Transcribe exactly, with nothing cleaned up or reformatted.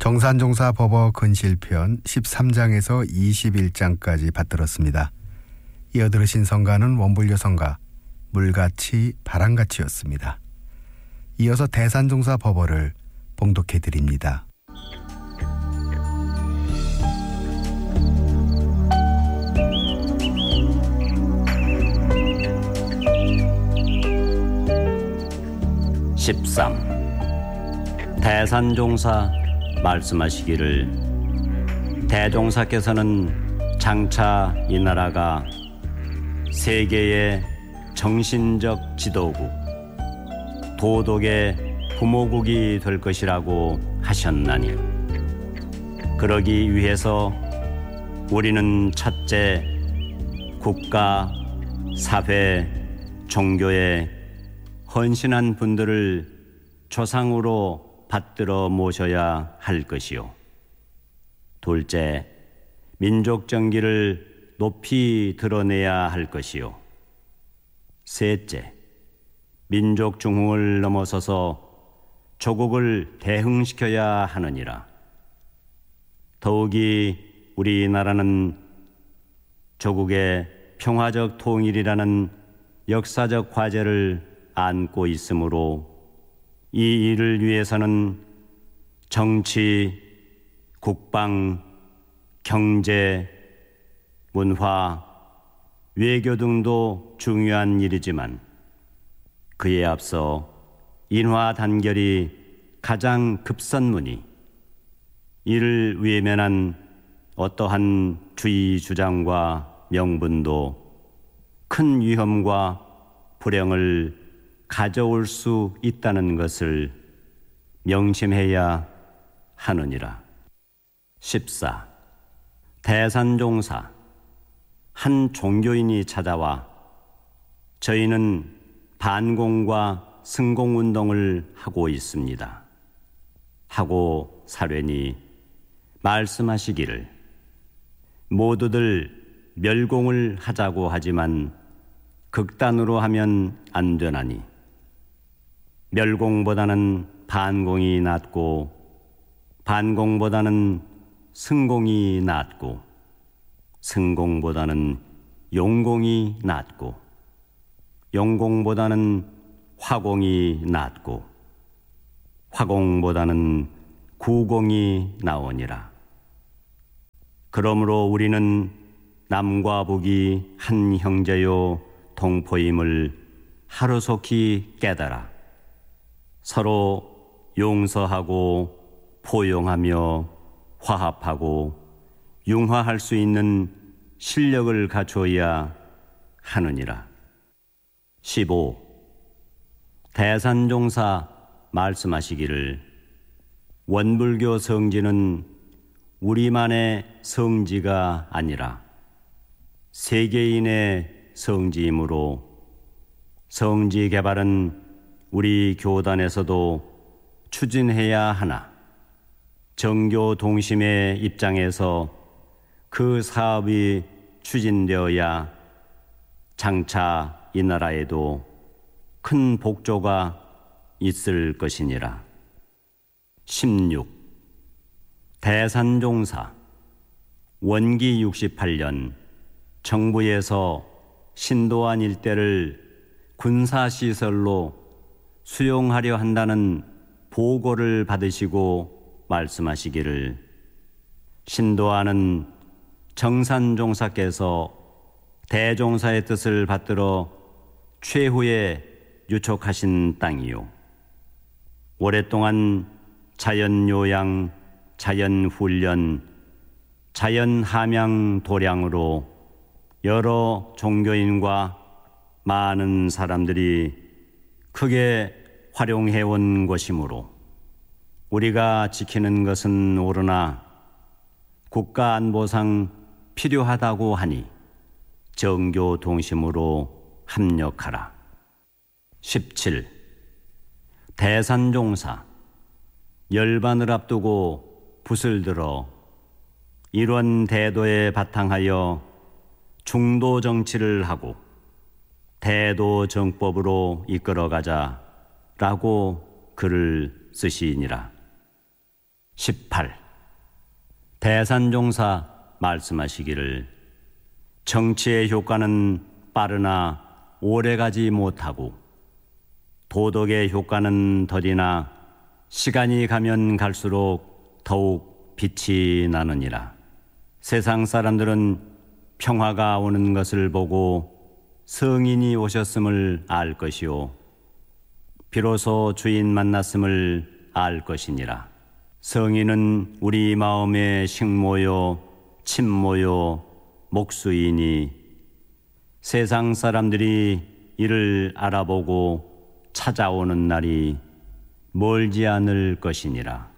정산종사 법어 근실편 십삼 장에서 이십일 장까지 받들었습니다. 이어 들으신 성가는 원불교 성가 물같이 바람같이였습니다. 이어서 대산종사 법어를 봉독해 드립니다. 십삼. 대산종사 말씀하시기를 대종사께서는 장차 이 나라가 세계의 정신적 지도국, 도덕의 부모국이 될 것이라고 하셨나니 그러기 위해서 우리는 첫째 국가, 사회, 종교에 헌신한 분들을 조상으로 받들어 모셔야 할 것이요. 둘째, 민족 정기를 높이 드러내야 할 것이요. 셋째, 민족 중흥을 넘어서서 조국을 대흥시켜야 하느니라. 더욱이 우리나라는 조국의 평화적 통일이라는 역사적 과제를 안고 있으므로 이 일을 위해서는 정치, 국방, 경제, 문화, 외교 등도 중요한 일이지만 그에 앞서 인화 단결이 가장 급선무니 이를 외면한 어떠한 주의 주장과 명분도 큰 위험과 불행을 가져올 수 있다는 것을 명심해야 하느니라. 십사. 대산종사. 한 종교인이 찾아와 저희는 반공과 승공운동을 하고 있습니다 하고 사뢰니 말씀하시기를 모두들 멸공을 하자고 하지만 극단으로 하면 안 되나니 멸공보다는 반공이 낫고 반공보다는 승공이 낫고 승공보다는 용공이 낫고 용공보다는 화공이 낫고 화공보다는 구공이 나오니라. 그러므로 우리는 남과 북이 한 형제요 동포임을 하루속히 깨달아 서로 용서하고 포용하며 화합하고 융화할 수 있는 실력을 갖추어야 하느니라. 십오. 대산종사 말씀하시기를 원불교 성지는 우리만의 성지가 아니라 세계인의 성지이므로 성지 개발은 우리 교단에서도 추진해야 하나 정교 동심의 입장에서 그 사업이 추진되어야 장차 이 나라에도 큰 복조가 있을 것이니라. 십육. 대산종사. 원기 육십팔 년 정부에서 신도안 일대를 군사시설로 수용하려 한다는 보고를 받으시고 말씀하시기를 신도안은 정산종사께서 대종사의 뜻을 받들어 최후에 유촉하신 땅이요 오랫동안 자연요양, 자연훈련, 자연함양 도량으로 여러 종교인과 많은 사람들이 크게 활용해온 것이므로 우리가 지키는 것은 옳으나 국가안보상 필요하다고 하니 정교 동심으로 합력하라. 십칠. 대산종사. 열반을 앞두고 붓을 들어 일원 대도에 바탕하여 중도 정치를 하고 대도 정법으로 이끌어가자라고 글을 쓰시니라. 십팔. 대산종사 말씀하시기를 정치의 효과는 빠르나 오래가지 못하고 도덕의 효과는 더디나 시간이 가면 갈수록 더욱 빛이 나느니라. 세상 사람들은 평화가 오는 것을 보고 성인이 오셨음을 알 것이요 비로소 주인 만났음을 알 것이니라. 성인은 우리 마음의 식모요 침모요 목수이니 세상 사람들이 이를 알아보고 찾아오는 날이 멀지 않을 것이니라.